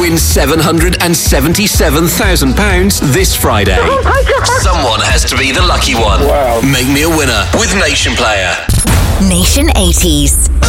win £777,000 this Friday. Oh my God. Someone has to be the lucky one. Wow. Make me a winner with Nation Player. Nation 80s.